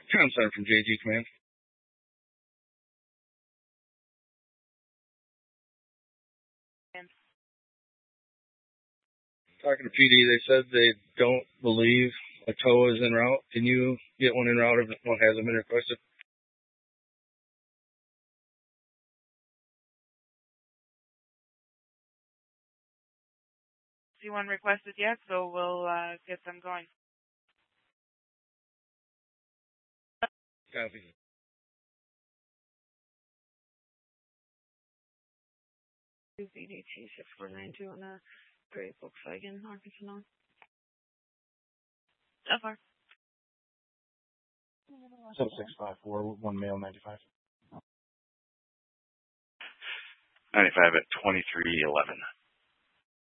Comm Center from JG Command. Talking to PD, they said they don't believe a tow is en route. Can you get one en route if one hasn't been requested? See one requested yet, so we'll get them going. Copy. BDT 6492 on a gray Volkswagen, Arkansas. So far. 7654, one male, 95. 95 at 2311.